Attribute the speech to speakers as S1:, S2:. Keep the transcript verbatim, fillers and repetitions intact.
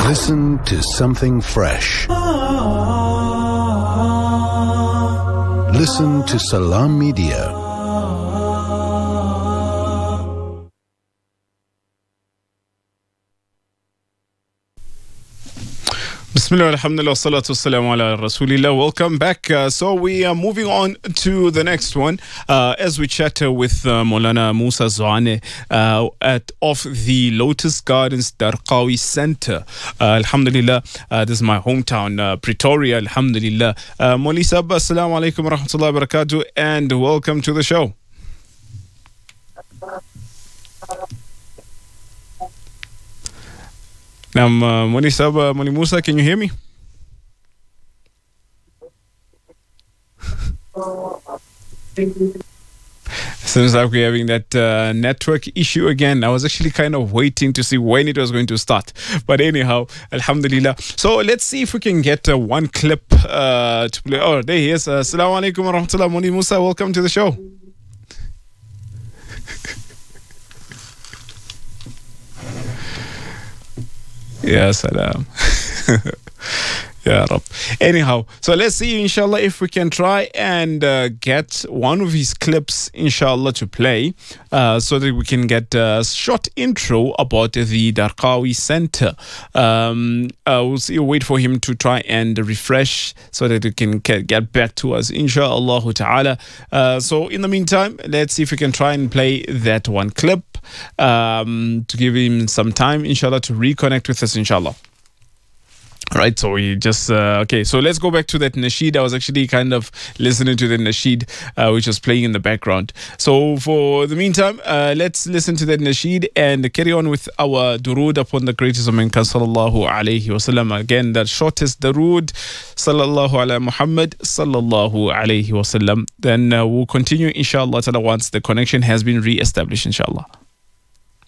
S1: Listen to something fresh. Listen to Salam Media.
S2: Bismillah, alhamdulillah, salatu wassalamu ala rasulillah. Welcome back. Uh, so we are moving on to the next one uh, as we chat uh, with uh, Maulana Musa Zwane uh, at of the Lotus Gardens Darqawi Center. Uh, alhamdulillah, uh, this is my hometown, uh, Pretoria. Alhamdulillah. Uh, Mauli Sab, assalamu alaikum wa rahmatullahi wa barakatuh, and welcome to the show. Now, uh, Mauli Sab, uh, Mauli Musa, can you hear me? Seems like we're having that uh, network issue again. I was actually kind of waiting to see when it was going to start. But anyhow, alhamdulillah. So let's see if we can get uh, one clip uh, to play. Oh, there he is. Uh, Assalamu alaikum wa rahmatullah. Mauli Musa, welcome to the show. Yeah, salam. Yeah, Rab. Anyhow, so let's see, inshallah, if we can try and uh, get one of his clips, inshallah, to play uh, so that we can get a short intro about the Darqawi Center. Um, uh, we'll see, wait for him to try and refresh so that we can get back to us, inshallah ta'ala. Uh, so in the meantime, let's see if we can try and play that one clip um, to give him some time, inshallah, to reconnect with us, inshallah. All right, so we just, uh, okay, so let's go back to that nasheed. I was actually kind of listening to the nasheed, uh, which was playing in the background. So for the meantime, uh, let's listen to that nasheed and carry on with our durood upon the greatest of mankind, sallallahu alayhi wasallam. Again, the shortest durood, sallallahu ala Muhammad, sallallahu alayhi wasallam. Then uh, we'll continue, inshallah, once the connection has been re-established, inshallah.